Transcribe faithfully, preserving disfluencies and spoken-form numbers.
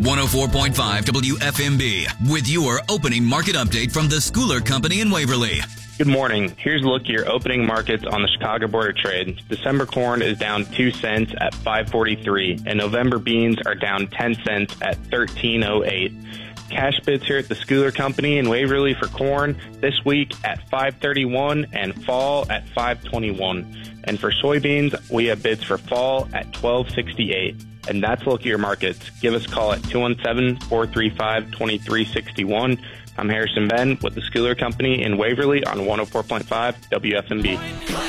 one oh four point five W F M B with your opening market update from the Schooler Company in Waverly. Good morning. Here's a look at your opening markets on the Chicago Board of Trade. December corn is down two cents at five forty-three, and November beans are down ten cents at thirteen oh eight. Cash bids here at the Schooler Company in Waverly for corn this week at five thirty-one and fall at five twenty-one. And for soybeans, we have bids for fall at twelve sixty-eight. And that's a look at your markets. Give us a call at two one seven, four three five, two three six one. I'm Harrison Ben with the Schooler Company in Waverly on one oh four point five W F M B.